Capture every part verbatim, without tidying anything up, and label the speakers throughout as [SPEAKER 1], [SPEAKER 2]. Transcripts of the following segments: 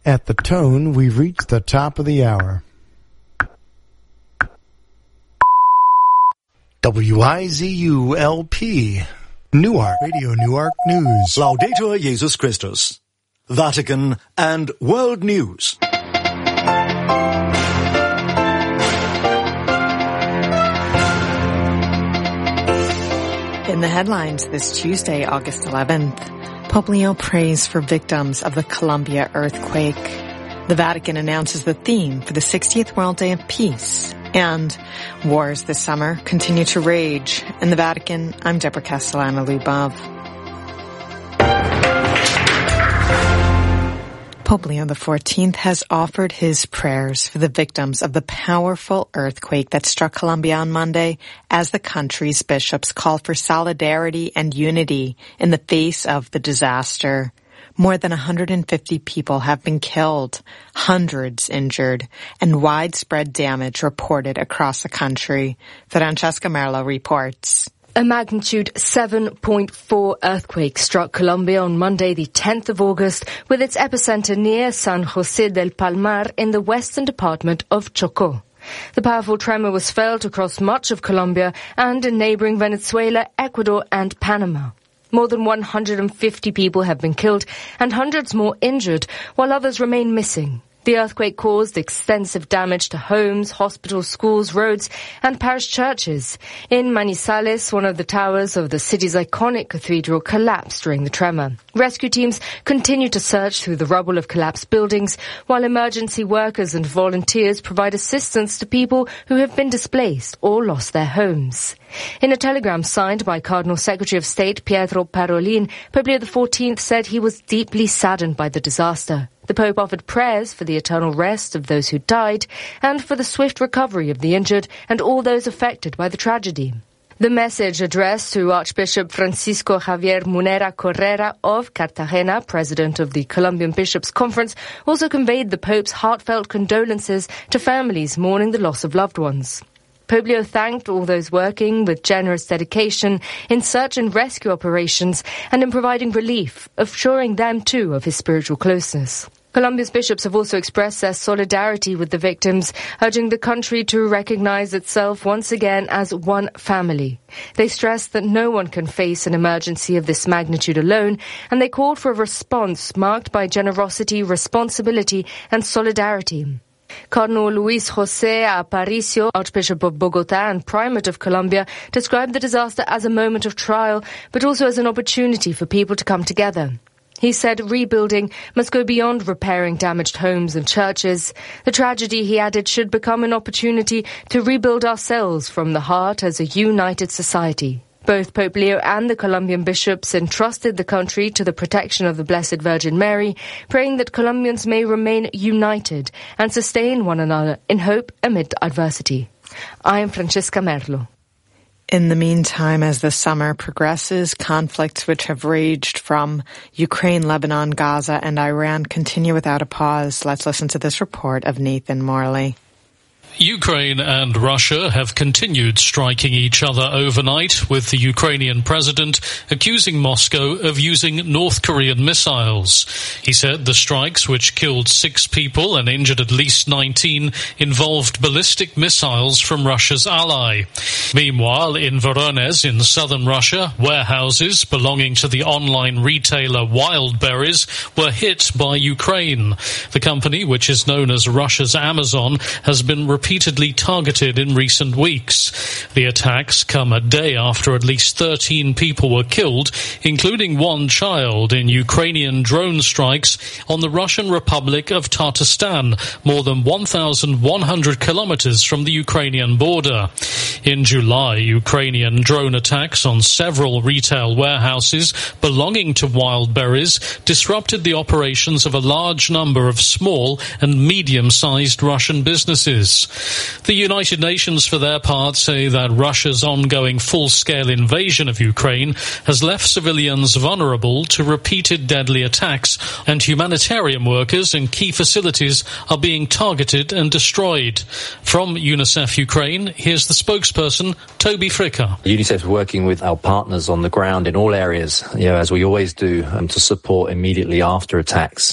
[SPEAKER 1] At the tone, we've reached the top of the hour. W I Z U L P, Newark, Radio Newark News.
[SPEAKER 2] Laudetur Jesus Christus. Vatican and World News.
[SPEAKER 3] In the headlines this Tuesday, August eleventh, Pope Leo prays for victims of the Colombia earthquake. The Vatican announces the theme for the sixtieth World Day of Peace. And wars this summer continue to rage. In the Vatican, I'm Deborah Castellano-Lubov. Pope Leo the fourteenth has offered his prayers for the victims of the powerful earthquake that struck Colombia on Monday as the country's bishops call for solidarity and unity in the face of the disaster. More than one hundred fifty people have been killed, hundreds injured, and widespread damage reported across the country. Francesca Merlo reports.
[SPEAKER 4] A magnitude seven point four earthquake struck Colombia on Monday, the tenth of August, with its epicenter near San José del Palmar in the western department of Chocó. The powerful tremor was felt across much of Colombia and in neighboring Venezuela, Ecuador, and Panama. More than one hundred fifty people have been killed and hundreds more injured, while others remain missing. The earthquake caused extensive damage to homes, hospitals, schools, roads, and parish churches. In Manizales, one of the towers of the city's iconic cathedral collapsed during the tremor. Rescue teams continue to search through the rubble of collapsed buildings, while emergency workers and volunteers provide assistance to people who have been displaced or lost their homes. In a telegram signed by Cardinal Secretary of State Pietro Parolin, Pope Leo the fourteenth said he was deeply saddened by the disaster. The Pope offered prayers for the eternal rest of those who died and for the swift recovery of the injured and all those affected by the tragedy. The message addressed to Archbishop Francisco Javier Munera Correra of Cartagena, president of the Colombian Bishops' Conference, also conveyed the Pope's heartfelt condolences to families mourning the loss of loved ones. Pope Leo thanked all those working with generous dedication in search and rescue operations and in providing relief, assuring them too of his spiritual closeness. Colombia's bishops have also expressed their solidarity with the victims, urging the country to recognize itself once again as one family. They stressed that no one can face an emergency of this magnitude alone, and they called for a response marked by generosity, responsibility, and solidarity. Cardinal Luis José Aparicio, Archbishop of Bogotá and Primate of Colombia, described the disaster as a moment of trial, but also as an opportunity for people to come together. He said rebuilding must go beyond repairing damaged homes and churches. The tragedy, he added, should become an opportunity to rebuild ourselves from the heart as a united society. Both Pope Leo and the Colombian bishops entrusted the country to the protection of the Blessed Virgin Mary, praying that Colombians may remain united and sustain one another in hope amid adversity. I am Francesca Merlo.
[SPEAKER 3] In the meantime, as the summer progresses, conflicts which have raged from Ukraine, Lebanon, Gaza, and Iran continue without a pause. Let's listen to this report of Nathan Morley.
[SPEAKER 5] Ukraine and Russia have continued striking each other overnight, with the Ukrainian president accusing Moscow of using North Korean missiles. He said the strikes, which killed six people and injured at least nineteen, involved ballistic missiles from Russia's ally. Meanwhile, in Voronezh in southern Russia, warehouses belonging to the online retailer Wildberries were hit by Ukraine. The company, which is known as Russia's Amazon, has been repeatedly repeatedly targeted in recent weeks. The attacks come a day after at least thirteen people were killed, including one child, in Ukrainian drone strikes on the Russian Republic of Tatarstan, more than one thousand one hundred kilometers from the Ukrainian border. In July, Ukrainian drone attacks on several retail warehouses belonging to Wildberries disrupted the operations of a large number of small and medium-sized Russian businesses. The United Nations, for their part, say that Russia's ongoing full-scale invasion of Ukraine has left civilians vulnerable to repeated deadly attacks, and humanitarian workers in key facilities are being targeted and destroyed. From UNICEF Ukraine, here's the spokesperson, Toby Fricker.
[SPEAKER 6] UNICEF is working with our partners on the ground in all areas, you know, as we always do, um, to support immediately after attacks.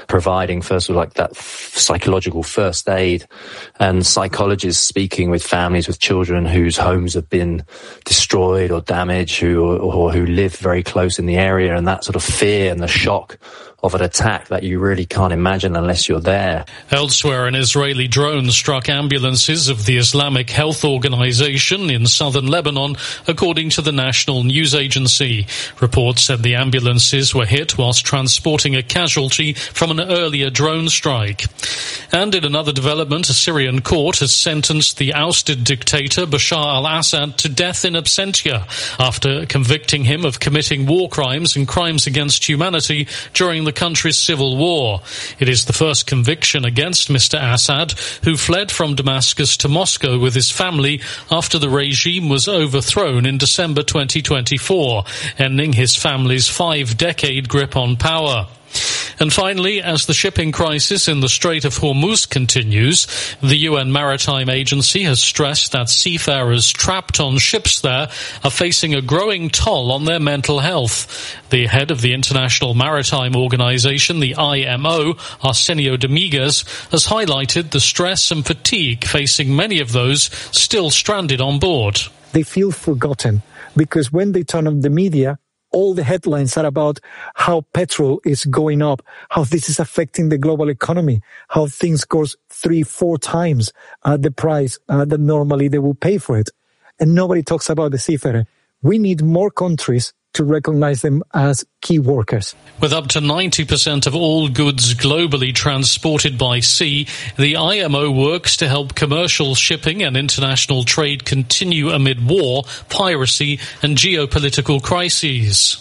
[SPEAKER 6] providing first of all like that f- psychological first aid, and psychologists speaking with families with children whose homes have been destroyed or damaged, who or, or who live very close in the area, and that sort of fear and the shock of an attack that you really can't imagine unless you're there.
[SPEAKER 5] Elsewhere, an Israeli drone struck ambulances of the Islamic Health Organization in southern Lebanon, according to the national news agency. Reports said the ambulances were hit whilst transporting a casualty from an earlier drone strike. And in another development, a Syrian court has sentenced the ousted dictator Bashar al-Assad to death in absentia after convicting him of committing war crimes and crimes against humanity during the country's civil war. It is the first conviction against Mister Assad, who fled from Damascus to Moscow with his family after the regime was overthrown in December twenty twenty-four, ending his family's five-decade grip on power. And finally, as the shipping crisis in the Strait of Hormuz continues, the U N Maritime Agency has stressed that seafarers trapped on ships there are facing a growing toll on their mental health. The head of the International Maritime Organization, the I M O, Arsenio Dominguez, has highlighted the stress and fatigue facing many of those still stranded on board.
[SPEAKER 7] They feel forgotten because when they turn on the media, all the headlines are about how petrol is going up, how this is affecting the global economy, how things goes three, four times uh, the price uh, that normally they will pay for it. And nobody talks about the seafarer. We need more countries to recognize them as key workers.
[SPEAKER 5] With up to ninety percent of all goods globally transported by sea, the I M O works to help commercial shipping and international trade continue amid war, piracy, and geopolitical crises.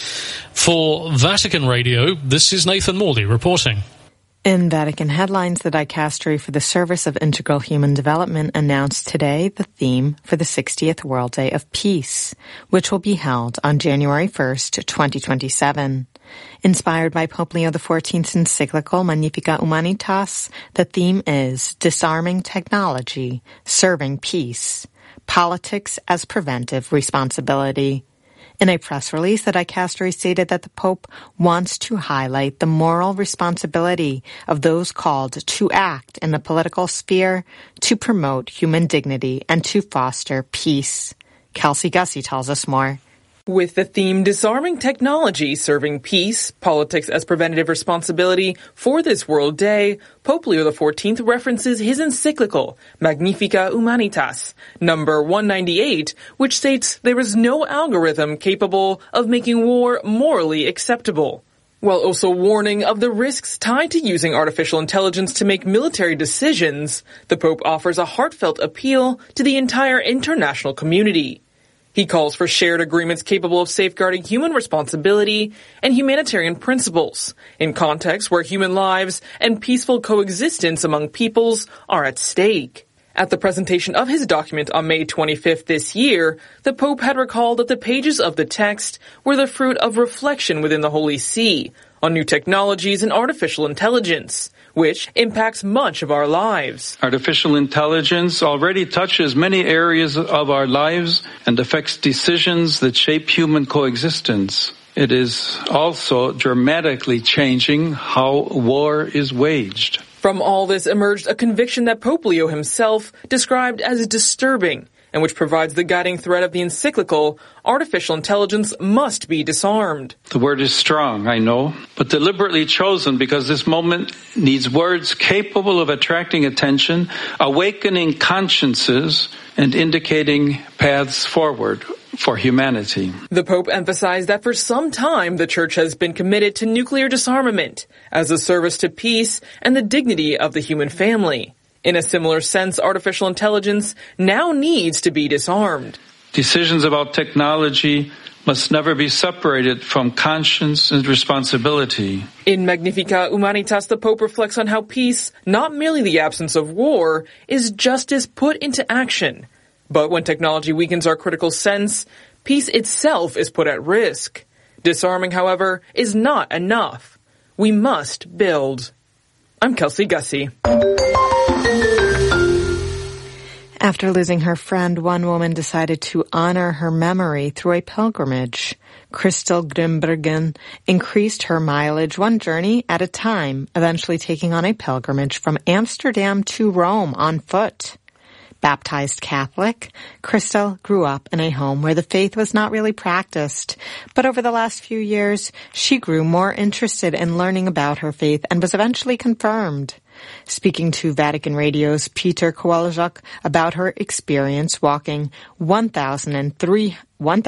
[SPEAKER 5] For Vatican Radio, this is Nathan Morley reporting.
[SPEAKER 3] In Vatican headlines, the Dicastery for the Service of Integral Human Development announced today the theme for the sixtieth World Day of Peace, which will be held on January first, twenty twenty-seven. Inspired by Pope Leo the fourteenth's encyclical Magnificat Humanitas, the theme is Disarming Technology, Serving Peace, Politics as Preventive Responsibility. In a press release, the Dicastery stated that the Pope wants to highlight the moral responsibility of those called to act in the political sphere to promote human dignity and to foster peace. Kelsey Gussie tells us more.
[SPEAKER 8] With the theme Disarming Technology, Serving Peace, Politics as Preventative Responsibility for this World Day, Pope Leo the fourteenth references his encyclical, Magnificat Humanitas, number one ninety-eight, which states there is no algorithm capable of making war morally acceptable, while also warning of the risks tied to using artificial intelligence to make military decisions. The Pope offers a heartfelt appeal to the entire international community. He calls for shared agreements capable of safeguarding human responsibility and humanitarian principles in contexts where human lives and peaceful coexistence among peoples are at stake. At the presentation of his document on May twenty-fifth this year, the Pope had recalled that the pages of the text were the fruit of reflection within the Holy See on new technologies and artificial intelligence, which impacts much of our lives.
[SPEAKER 9] Artificial intelligence already touches many areas of our lives and affects decisions that shape human coexistence. It is also dramatically changing how war is waged.
[SPEAKER 8] From all this emerged a conviction that Pope Leo himself described as disturbing, and which provides the guiding thread of the encyclical, artificial intelligence must be disarmed.
[SPEAKER 9] The word is strong, I know, but deliberately chosen because this moment needs words capable of attracting attention, awakening consciences, and indicating paths forward for humanity.
[SPEAKER 8] The Pope emphasized that for some time the Church has been committed to nuclear disarmament as a service to peace and the dignity of the human family. In a similar sense, artificial intelligence now needs to be disarmed.
[SPEAKER 9] Decisions about technology must never be separated from conscience and responsibility.
[SPEAKER 8] In Magnificat Humanitas, the Pope reflects on how peace, not merely the absence of war, is justice put into action. But when technology weakens our critical sense, peace itself is put at risk. Disarming, however, is not enough. We must build. I'm Kelsey Gussie.
[SPEAKER 3] After losing her friend, one woman decided to honor her memory through a pilgrimage. Crystal Grimbergen increased her mileage one journey at a time, eventually taking on a pilgrimage from Amsterdam to Rome on foot. Baptized Catholic, Crystal grew up in a home where the faith was not really practiced, but over the last few years, she grew more interested in learning about her faith and was eventually confirmed. Speaking to Vatican Radio's Peter Kowalczuk about her experience walking one thousand three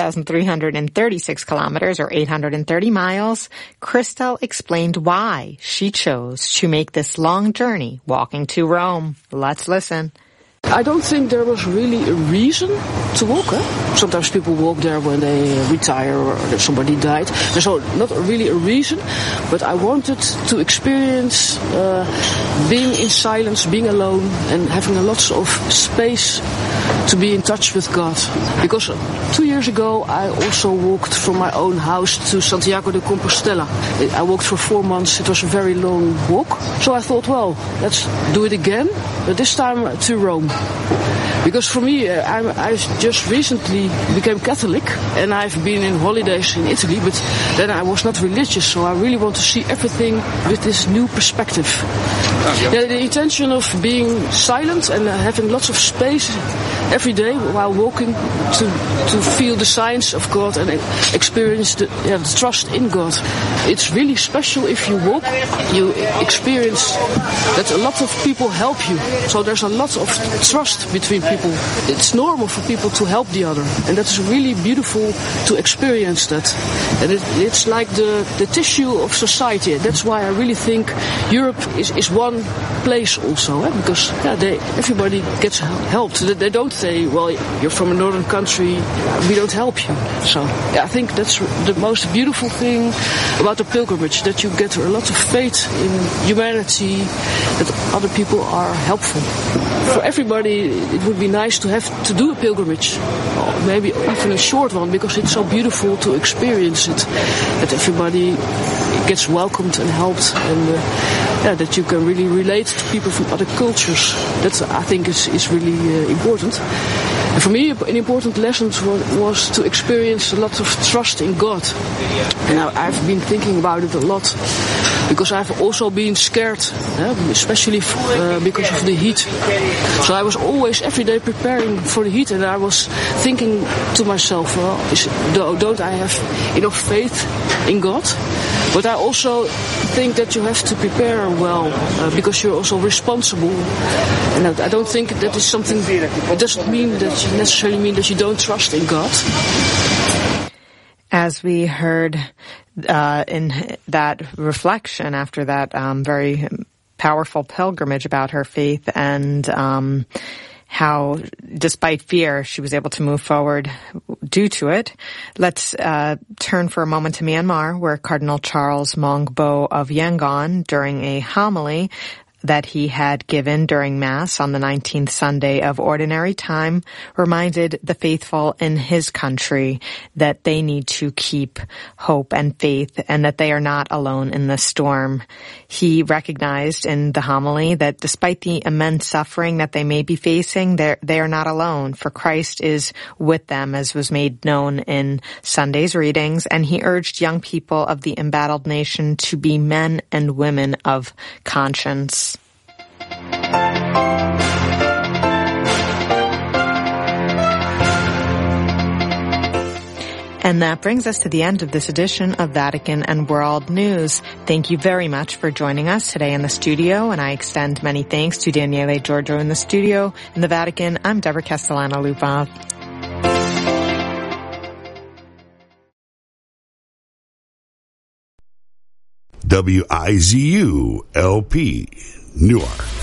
[SPEAKER 3] hundred thirty-six kilometers or eight hundred thirty miles, Crystal explained why she chose to make this long journey walking to Rome. Let's listen.
[SPEAKER 10] I don't think there was really a reason to walk. Eh? Sometimes people walk there when they retire or somebody died. There's not really a reason, but I wanted to experience uh, being in silence, being alone, and having a lot of space to be in touch with God. Because two years ago I also walked from my own house to Santiago de Compostela. I walked for four months. It was a very long walk. So I thought, well, let's do it again, but this time to Rome. Because for me, uh, I'm, I just recently became Catholic and I've been in holidays in Italy, but then I was not religious, so I really want to see everything with this new perspective. Yeah, the intention of being silent and uh, having lots of space every day while walking to to feel the signs of God and experience the, yeah, the trust in God. It's really special if you walk, you experience that a lot of people help you. So there's a lot of trust between people. It's normal for people to help the other, and that's really beautiful to experience that. And it, it's like the, the tissue of society. That's why I really think Europe is, is one place also, eh? Because yeah, they, everybody gets helped. They don't say, well, you're from a northern country, we don't help you. So yeah, I think that's the most beautiful thing about the pilgrimage, that you get a lot of faith in humanity, that other people are helpful. For everybody, it would be nice to have to do a pilgrimage, or maybe even a short one, because it's so beautiful to experience it, that everybody gets welcomed and helped, and uh, yeah, that you can really relate to people from other cultures. That I think is, is really uh, important. And for me, an important lesson was, was to experience a lot of trust in God. And I, I've been thinking about it a lot, because I've also been scared, eh, especially f- uh, because of the heat. So I was always every day preparing for the heat, and I was thinking to myself, well, is, don't I have enough faith in God? But I also think that you have to prepare well, uh, because you're also responsible. And I, I don't think that is something, it doesn't mean that you necessarily mean that you don't trust in God.
[SPEAKER 3] As we heard uh, in that reflection after that um, very powerful pilgrimage about her faith, and um, how, despite fear, she was able to move forward due to it. Let's uh, turn for a moment to Myanmar, where Cardinal Charles Maungbo of Yangon, during a homily that he had given during Mass on the nineteenth Sunday of Ordinary Time, reminded the faithful in his country that they need to keep hope and faith, and that they are not alone in the storm. He recognized in the homily that despite the immense suffering that they may be facing, they are not alone, for Christ is with them, as was made known in Sunday's readings, and he urged young people of the embattled nation to be men and women of conscience. And that brings us to the end of this edition of Vatican and World News. Thank you very much for joining us today in the studio, and I extend many thanks to Daniele Giorgio in the studio. In the Vatican, I'm Deborah Castellano-Lupov.
[SPEAKER 11] W I Z U L P, Newark.